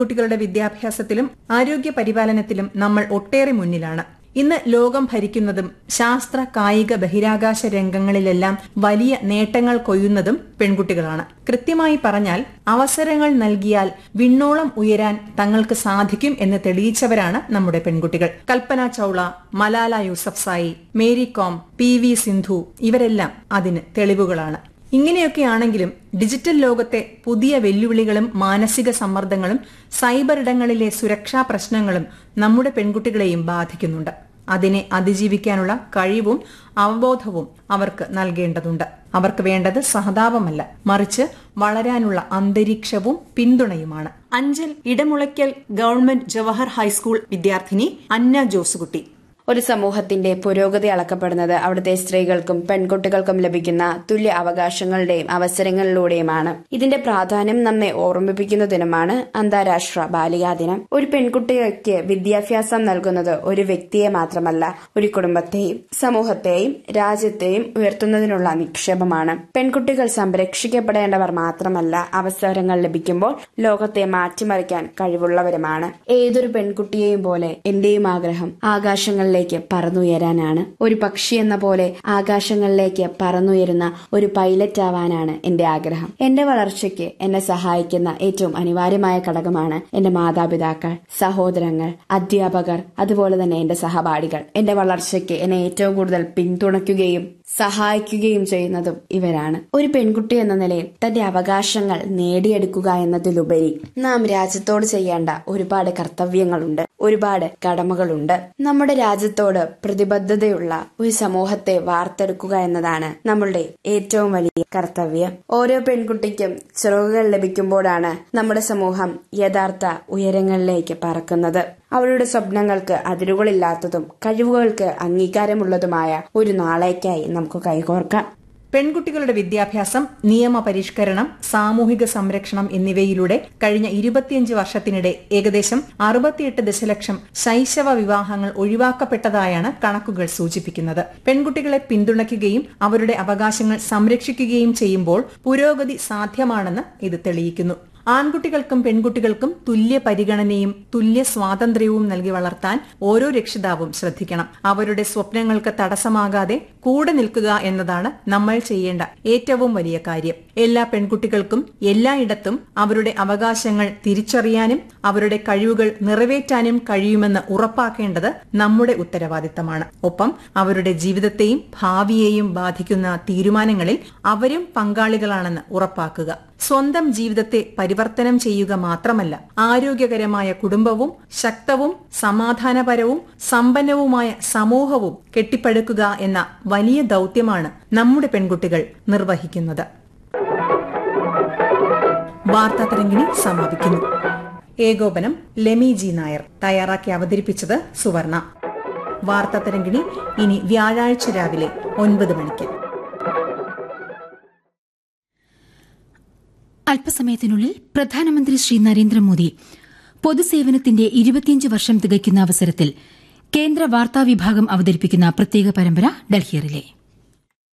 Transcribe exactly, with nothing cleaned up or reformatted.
കുട്ടികളുടെ വിദ്യാഭ്യാസത്തിലും ആരോഗ്യ പരിപാലനത്തിലും നമ്മൾ ഒട്ടേറെ മുന്നിലാണ്. ഇന്ന് ലോകം ഭരിക്കുന്നതും ശാസ്ത്ര കായിക ബഹിരാകാശ രംഗങ്ങളിലെല്ലാം വലിയ നേട്ടങ്ങൾ കൊയ്യുന്നതും പെൺകുട്ടികളാണ്. കൃത്യമായി പറഞ്ഞാൽ അവസരങ്ങൾ നൽകിയാൽ വിണ്ണോളം ഉയരാൻ തങ്ങൾക്ക് സാധിക്കും എന്ന് തെളിയിച്ചവരാണ് നമ്മുടെ പെൺകുട്ടികൾ. കൽപ്പന Chawla, Malala Yousafzai, Mary com, P V Sindhu ഇവരെല്ലാം അതിന് തെളിവുകളാണ്. ഇങ്ങനെയൊക്കെയാണെങ്കിലും ഡിജിറ്റൽ ലോകത്തെ പുതിയ വെല്ലുവിളികളും മാനസിക സമ്മർദ്ദങ്ങളും സൈബർ ഇടങ്ങളിലെ സുരക്ഷാ പ്രശ്നങ്ങളും നമ്മുടെ പെൺകുട്ടികളെയും ബാധിക്കുന്നുണ്ട്. അതിനെ അതിജീവിക്കാനുള്ള കഴിവും അവബോധവും അവർക്ക് നൽകേണ്ടതുണ്ട്. അവർക്ക് വേണ്ടത് സഹതാപമല്ല, മറിച്ച് വളരാനുള്ള അന്തരീക്ഷവും പിന്തുണയുമാണ്. അഞ്ചൽ ഇടമുളയ്ക്കൽ ഗവൺമെന്റ് ജവഹർ ഹൈസ്കൂൾ വിദ്യാർത്ഥിനി അന്ന ജോസുകുട്ടി. ഒരു സമൂഹത്തിന്റെ പുരോഗതി അളക്കപ്പെടുന്നത് അവിടുത്തെ സ്ത്രീകൾക്കും പെൺകുട്ടികൾക്കും ലഭിക്കുന്ന തുല്യ അവകാശങ്ങളുടെയും അവസരങ്ങളിലൂടെയുമാണ്. ഇതിന്റെ പ്രാധാന്യം നമ്മെ ഓർമ്മിപ്പിക്കുന്ന ദിനമാണ് അന്താരാഷ്ട്ര ബാലികാ ദിനം. ഒരു പെൺകുട്ടിക്ക് വിദ്യാഭ്യാസം നൽകുന്നത് ഒരു വ്യക്തിയെ മാത്രമല്ല, ഒരു കുടുംബത്തെയും സമൂഹത്തെയും രാജ്യത്തെയും ഉയർത്തുന്നതിനുള്ള നിക്ഷേപമാണ്. പെൺകുട്ടികൾ സംരക്ഷിക്കപ്പെടേണ്ടവർ മാത്രമല്ല, അവസരങ്ങൾ ലഭിക്കുമ്പോൾ ലോകത്തെ മാറ്റിമറിക്കാൻ കഴിവുള്ളവരുമാണ്. ഏതൊരു പെൺകുട്ടിയെയും പോലെ എന്റെയും ആഗ്രഹം ആകാശങ്ങളിലേക്ക് പറന്നുയരാനാണ്. ഒരു പക്ഷി എന്ന പോലെ ആകാശങ്ങളിലേക്ക് പറന്നുയരുന്ന ഒരു പൈലറ്റ് ആവാനാണ് എന്റെ ആഗ്രഹം. എന്റെ വളർച്ചയ്ക്ക് എന്നെ സഹായിക്കുന്ന ഏറ്റവും അനിവാര്യമായ ഘടകമാണ് എന്റെ മാതാപിതാക്കൾ, സഹോദരങ്ങൾ, അധ്യാപകർ, അതുപോലെ തന്നെ എന്റെ സഹപാഠികൾ. എന്റെ വളർച്ചയ്ക്ക് എന്നെ ഏറ്റവും കൂടുതൽ പിന്തുണയ്ക്കുകയും സഹായിക്കുകയും ചെയ്യുന്നതും ഇവരാണ്. ഒരു പെൺകുട്ടി എന്ന നിലയിൽ തന്റെ അവകാശങ്ങൾ നേടിയെടുക്കുക എന്നതിലുപരി നാം രാജ്യത്തോട് ചെയ്യേണ്ട ഒരുപാട് കർത്തവ്യങ്ങളുണ്ട്, ഒരുപാട് കടമകളുണ്ട്. നമ്മുടെ രാജ്യത്തോട് പ്രതിബദ്ധതയുള്ള ഒരു സമൂഹത്തെ വാർത്തെടുക്കുക എന്നതാണ് നമ്മളുടെ ഏറ്റവും വലിയ കർത്തവ്യം. ഓരോ പെൺകുട്ടിക്കും ചിറകുകൾ ലഭിക്കുമ്പോഴാണ് നമ്മുടെ സമൂഹം യഥാർത്ഥ ഉയരങ്ങളിലേക്ക് പറക്കുന്നത്. അവരുടെ സ്വപ്നങ്ങൾക്ക് അതിരുകളില്ലാത്തതും കഴിവുകൾക്ക് അംഗീകാരമുള്ളതുമായ ഒരു നാളേക്കായി നമുക്ക് കൈകോർക്കാം. പെൺകുട്ടികളുടെ വിദ്യാഭ്യാസം, നിയമ പരിഷ്കരണം, സാമൂഹിക സംരക്ഷണം എന്നിവയിലൂടെ കഴിഞ്ഞ ഇരുപത്തിയഞ്ച് വർഷത്തിനിടെ ഏകദേശം അറുപത്തിയെട്ട് ദശലക്ഷം ശൈശവ വിവാഹങ്ങൾ ഒഴിവാക്കപ്പെട്ടതായാണ് കണക്കുകൾ സൂചിപ്പിക്കുന്നത്. പെൺകുട്ടികളെ പിന്തുണയ്ക്കുകയും അവരുടെ അവകാശങ്ങൾ സംരക്ഷിക്കുകയും ചെയ്യുമ്പോൾ പുരോഗതി സാധ്യമാണെന്ന് ഇത് തെളിയിക്കുന്നു. ആൺകുട്ടികൾക്കും പെൺകുട്ടികൾക്കും തുല്യ പരിഗണനയും തുല്യ സ്വാതന്ത്ര്യവും നൽകി വളർത്താൻ ഓരോ രക്ഷിതാവും ശ്രദ്ധിക്കണം. അവരുടെ സ്വപ്നങ്ങൾക്ക് തടസ്സമാകാതെ കൂടെ നിൽക്കുക എന്നതാണ് നമ്മൾ ചെയ്യേണ്ട ഏറ്റവും വലിയ കാര്യം. എല്ലാ പെൺകുട്ടികൾക്കും എല്ലായിടത്തും അവരുടെ അവകാശങ്ങൾ തിരിച്ചറിയാനും അവരുടെ കഴിവുകൾ നിറവേറ്റാനും കഴിയുമെന്ന് ഉറപ്പാക്കേണ്ടത് നമ്മുടെ ഉത്തരവാദിത്തമാണ്. ഒപ്പം അവരുടെ ജീവിതത്തെയും ഭാവിയെയും ബാധിക്കുന്ന തീരുമാനങ്ങളിൽ അവരും പങ്കാളികളാണെന്ന് ഉറപ്പാക്കുക. സ്വന്തം ജീവിതത്തെ പരിവർത്തനം ചെയ്യുക മാത്രമല്ല, ആരോഗ്യകരമായ കുടുംബവും ശക്തവും സമാധാനപരവും സമ്പന്നവുമായ സമൂഹവും കെട്ടിപ്പടുക്കുക എന്ന വലിയ ദൌത്യമാണ് നമ്മുടെ പെൺകുട്ടികൾ നിർവഹിക്കുന്നത്. വാർത്താ തരംഗിണി സമാപിക്കുന്നു. ഏകോപനം ലെമി ജി നായർ. തയ്യാറാക്കി അവതരിപ്പിച്ചത് സുവർണ. വാർത്താ തരംഗിണി ഇനി വ്യാഴാഴ്ച രാവിലെ ഒൻപത് മണിക്ക്. അല്പസമയത്തിനുള്ളിൽ പ്രധാനമന്ത്രി ശ്രീ നരേന്ദ്രമോദി പൊതുസേവനത്തിന്റെ ഇരുപത്തിയഞ്ച് വർഷം തികയ്ക്കുന്ന അവസരത്തിൽ കേന്ദ്ര വാർത്താ വിഭാഗം അവതരിപ്പിക്കുന്ന പ്രത്യേക പരമ്പര ഡൽഹി റിലേ.